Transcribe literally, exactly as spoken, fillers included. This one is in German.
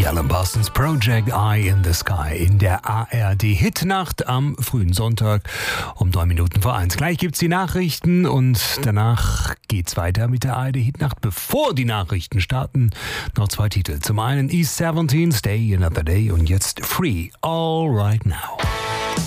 Die Alan Parsons Project Eye in the Sky in der A R D-Hitnacht am frühen Sonntag um neun Minuten vor eins. Gleich gibt's die Nachrichten und danach geht's weiter mit der A R D-Hitnacht. Bevor die Nachrichten starten, noch zwei Titel. Zum einen E siebzehn, Stay Another Day und jetzt Free, All Right Now.